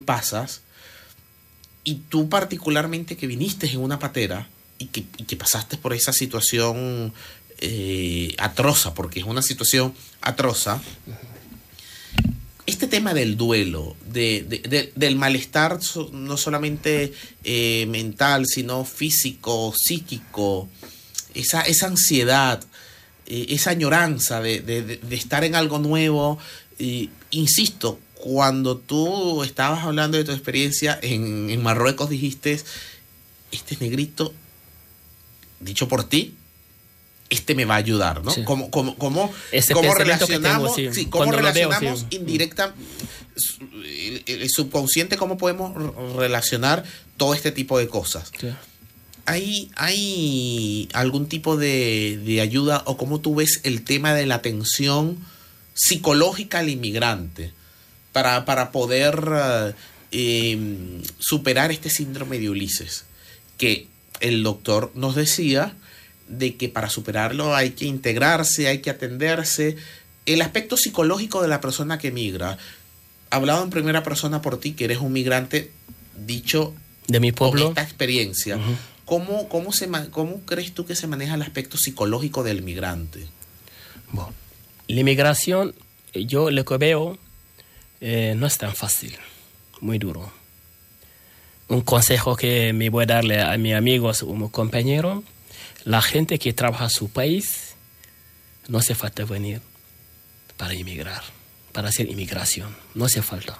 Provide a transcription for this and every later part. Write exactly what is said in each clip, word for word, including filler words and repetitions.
pasas, y tú particularmente que viniste en una patera y que, y que pasaste por esa situación eh, atroza, porque es una situación atroza, este tema del duelo, de, de, de, del malestar no solamente eh, mental, sino físico, psíquico, esa, esa ansiedad, eh, esa añoranza de, de, de, de estar en algo nuevo, eh, insisto, cuando tú estabas hablando de tu experiencia en, en Marruecos, dijiste, este negrito, dicho por ti, este me va a ayudar, ¿no? Sí. ¿Cómo, cómo, cómo, cómo relacionamos, tengo, sí. Sí, cómo relacionamos veo, sí. indirecta, el, el subconsciente, cómo podemos relacionar todo este tipo de cosas? Sí. ¿Hay, ¿Hay algún tipo de, de ayuda o cómo tú ves el tema de la atención psicológica al inmigrante para, para poder eh, superar este síndrome de Ulises? Que el doctor nos decía de que para superarlo hay que integrarse, hay que atenderse. El aspecto psicológico de la persona que migra, hablado en primera persona por ti, que eres un migrante, dicho de mi pueblo, con esta experiencia, uh-huh. ¿cómo, cómo, se, ¿cómo crees tú que se maneja el aspecto psicológico del migrante? Bueno, la inmigración, yo lo que veo, eh, no es tan fácil, muy duro. Un consejo que me voy a darle a mis amigos o mis compañeros: la gente que trabaja en su país no hace falta venir para emigrar, para hacer inmigración, no hace falta.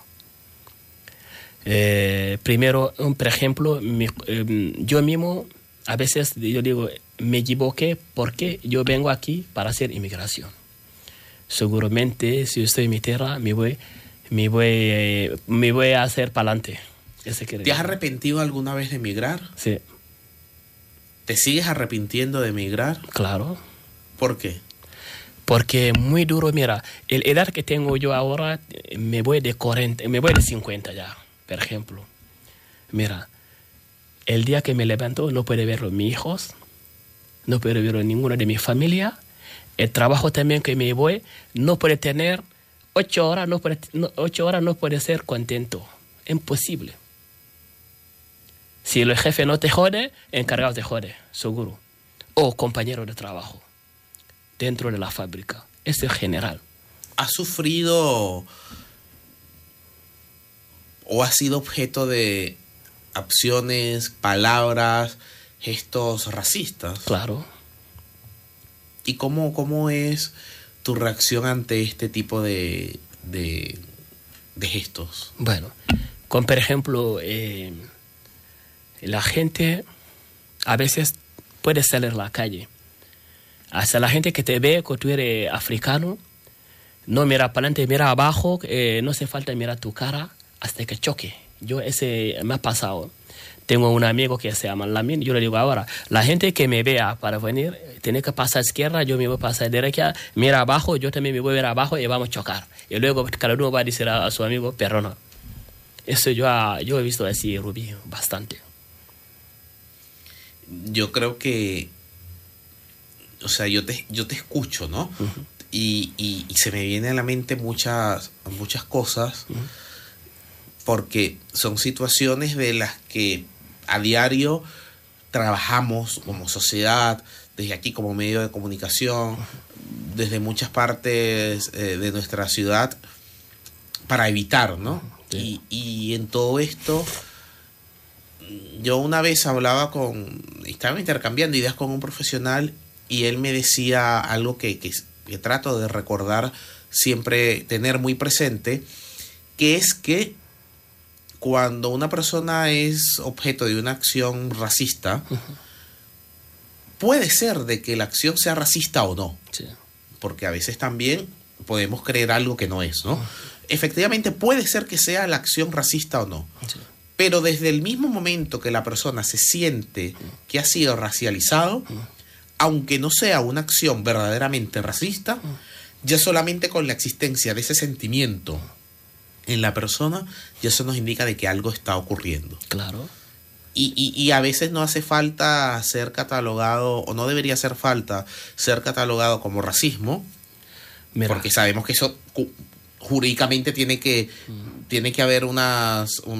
Eh, primero, un, por ejemplo, mi, eh, yo mismo a veces yo digo, me equivoqué porque yo vengo aquí para hacer inmigración. Seguramente si yo estoy en mi tierra me voy, me voy, eh, me voy a hacer para adelante. ¿Te has arrepentido alguna vez de emigrar? Sí. ¿Te sigues arrepintiendo de emigrar? Claro. ¿Por qué? Porque muy duro, mira, el edad que tengo yo ahora, me voy de cuarenta, me voy de cincuenta ya, por ejemplo. Mira, el día que me levanto no puedo ver a mis hijos, no puedo ver a ninguno de mi familia. El trabajo también que me voy, no puede tener ocho horas, no puede, no, ocho horas no puede ser contento. Imposible. Si el jefe no te jode, el encargado te jode, seguro. O compañero de trabajo dentro de la fábrica. Eso es general. ¿Has sufrido o has sido objeto de acciones, palabras, gestos racistas? Claro. ¿Y cómo, cómo es tu reacción ante este tipo de, de, de gestos? Bueno, con por ejemplo... Eh, la gente a veces puede salir a la calle. Hasta la gente que te ve que tú eres africano, no mira para adelante, mira abajo, eh, no hace falta mirar tu cara hasta que choque. Yo ese me ha pasado. Tengo un amigo que se llama Lamin, yo le digo ahora, la gente que me vea para venir, tiene que pasar a izquierda, yo me voy a pasar a derecha, mira abajo, yo también me voy a ver abajo y vamos a chocar. Y luego cada uno va a decir a, a su amigo, perdona. Eso yo, yo he visto así, Rubí, bastante. Yo creo que, o sea, yo te, yo te escucho, ¿no? Uh-huh. Y, y, y se me vienen a la mente muchas, muchas cosas, uh-huh. porque son situaciones de las que a diario trabajamos como sociedad, desde aquí como medio de comunicación, uh-huh. desde muchas partes eh, de nuestra ciudad, para evitar, ¿no? Uh-huh. Sí. Y, y en todo esto... Yo una vez hablaba con, estaba intercambiando ideas con un profesional y él me decía algo que, que, que trato de recordar siempre, tener muy presente, que es que cuando una persona es objeto de una acción racista, uh-huh. puede ser de que la acción sea racista o no, sí. porque a veces también podemos creer algo que no es, ¿no? Uh-huh. Efectivamente puede ser que sea la acción racista o no. Sí. Pero desde el mismo momento que la persona se siente que ha sido racializado, aunque no sea una acción verdaderamente racista, ya solamente con la existencia de ese sentimiento en la persona, ya eso nos indica de que algo está ocurriendo. Claro. Y, y, y a veces no hace falta ser catalogado, o no debería hacer falta ser catalogado como racismo, Mira. porque sabemos que eso jurídicamente tiene que, mm. tiene que haber unas,